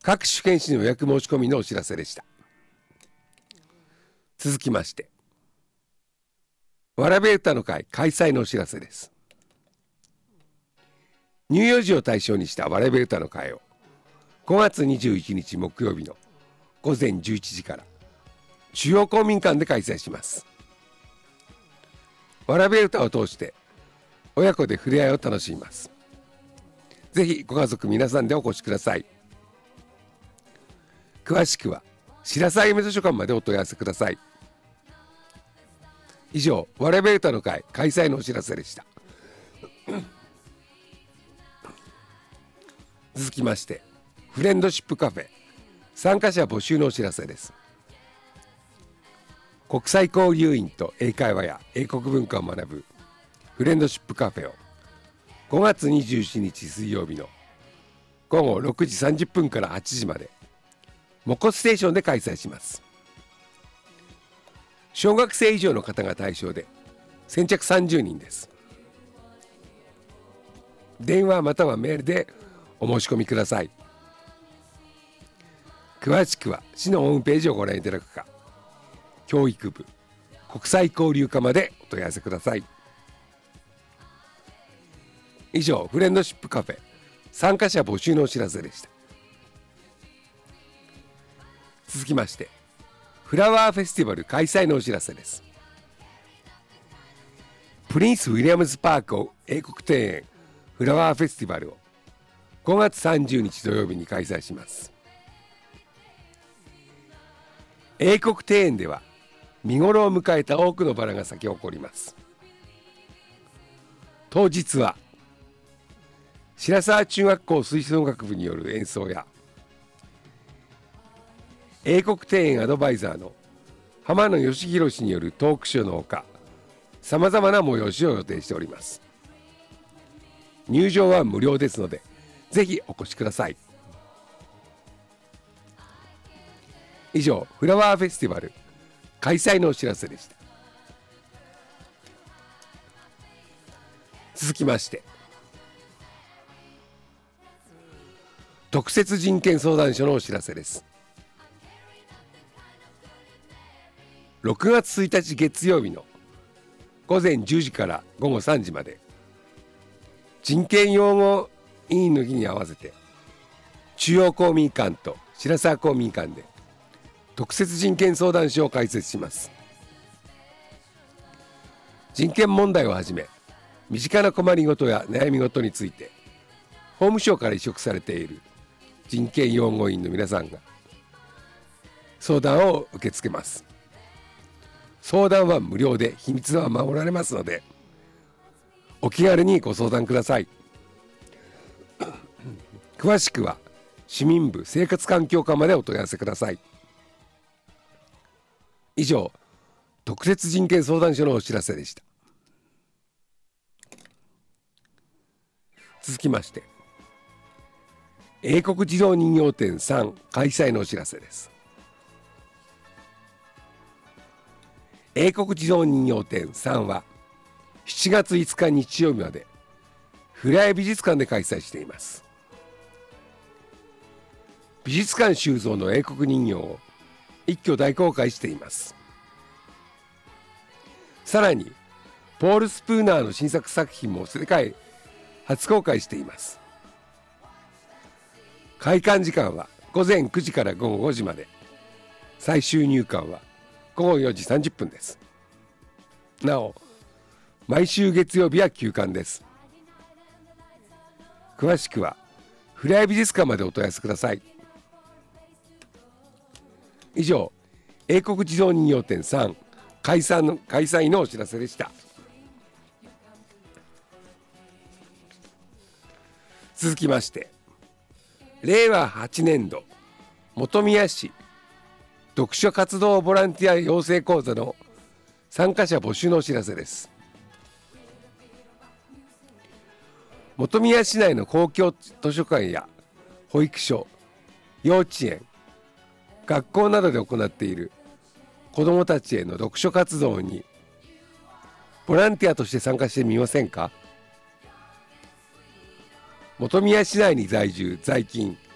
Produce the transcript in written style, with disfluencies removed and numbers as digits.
各種検診の予約申し込みのお知らせでした。続きまして、わらべ歌の会開催のお知らせです。乳幼児を対象にしたわらべ歌の会を5月21日木曜日の午前11時から中央公民館で開催します。わらべ歌を通して親子で触れ合いを楽しみます。ぜひご家族皆さんでお越しください。詳しくは白沢夢図書館までお問い合わせください。以上、わらべ歌の会開催のお知らせでした。続きまして、フレンドシップカフェ参加者募集のお知らせです。国際交流員と英会話や英国文化を学ぶフレンドシップカフェを5月27日水曜日の午後6時30分から8時までモコステーションで開催します。小学生以上の方が対象で先着30人です。電話またはメールでお申し込みください。詳しくは市のホームページをご覧いただくか、教育部国際交流課までお問い合わせください。以上、フレンドシップカフェ参加者募集のお知らせでした。続きまして、フラワーフェスティバル開催のお知らせです。プリンスウィリアムズパーク英国庭園フラワーフェスティバルを5月30日土曜日に開催します。英国庭園では見頃を迎えた多くのバラが咲き誇ります。当日は白沢中学校吹奏楽部による演奏や英国庭園アドバイザーの浜野義弘氏によるトークショーのほか、さまざまな催しを予定しております。入場は無料ですのでぜひお越しください。以上、フラワーフェスティバル開催のお知らせでした。続きまして、特設人権相談所のお知らせです。6月1日月曜日の午前10時から午後3時まで、人権擁護委員の日に合わせて中央公民館と白沢公民館で特設人権相談所を開設します。人権問題をはじめ身近な困りごとや悩みごとについて法務省から委嘱されている人権擁護員の皆さんが相談を受け付けます。相談は無料で秘密は守られますのでお気軽にご相談ください。詳しくは市民部生活環境課までお問い合わせください。以上、特設人権相談所のお知らせでした。続きまして、英国児童人形展3開催のお知らせです。英国児童人形展3は7月5日日曜日までふれあい美術館で開催しています。美術館収蔵の英国人形を一挙大公開しています。さらにポール・スプーナーの新作作品も世界初公開しています。開館時間は午前9時から午後5時まで、最終入館は午後4時30分です。なお毎週月曜日は休館です。詳しくはふれあい美術館までお問い合わせください。以上、英国児童人形展3開催のお知らせでした。続きまして、令和8年度本宮市読書活動ボランティア養成講座の参加者募集のお知らせです。本宮市内の公共図書館や保育所、幼稚園、学校などで行っている子どもたちへの読書活動にボランティアとして参加してみませんか？本宮市内に在住在勤